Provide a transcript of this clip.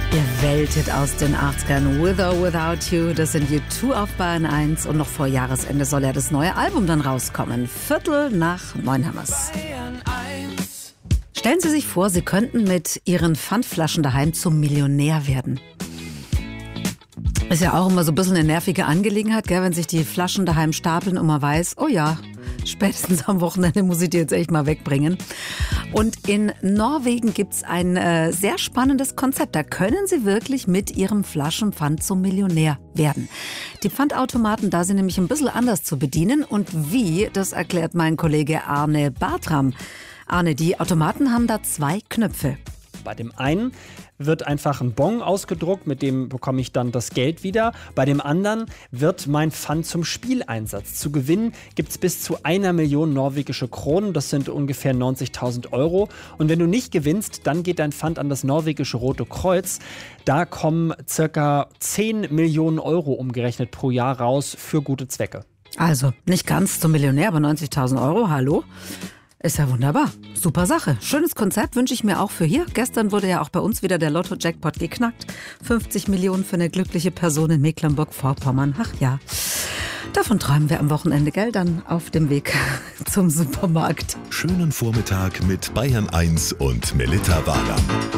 Ihr Welthit aus den 80ern, With or Without You, das sind U2 auf Bayern 1 und noch vor Jahresende soll ja das neue Album dann rauskommen. 8:45 haben wir's. Stellen Sie sich vor, Sie könnten mit Ihren Pfandflaschen daheim zum Millionär werden. Ist ja auch immer so ein bisschen eine nervige Angelegenheit, gell, wenn sich die Flaschen daheim stapeln und man weiß, oh ja, spätestens am Wochenende muss ich die jetzt echt mal wegbringen. Und in Norwegen gibt's ein sehr spannendes Konzept. Da können Sie wirklich mit Ihrem Flaschenpfand zum Millionär werden. Die Pfandautomaten da sind nämlich ein bisschen anders zu bedienen. Und wie, das erklärt mein Kollege Arne Bartram. Arne, die Automaten haben da 2 Knöpfe. Bei dem einen wird einfach ein Bon ausgedruckt, mit dem bekomme ich dann das Geld wieder. Bei dem anderen wird mein Pfand zum Spieleinsatz. Zu gewinnen gibt es bis zu 1 Million norwegische Kronen, das sind ungefähr 90.000 Euro. Und wenn du nicht gewinnst, dann geht dein Pfand an das norwegische Rote Kreuz. Da kommen circa 10 Millionen Euro umgerechnet pro Jahr raus für gute Zwecke. Also nicht ganz zum Millionär, aber 90.000 Euro, hallo? Ist ja wunderbar. Super Sache. Schönes Konzept wünsche ich mir auch für hier. Gestern wurde ja auch bei uns wieder der Lotto-Jackpot geknackt. 50 Millionen für eine glückliche Person in Mecklenburg-Vorpommern. Ach ja, davon träumen wir am Wochenende, gell? Dann auf dem Weg zum Supermarkt. Schönen Vormittag mit Bayern 1 und Melitta Wahler.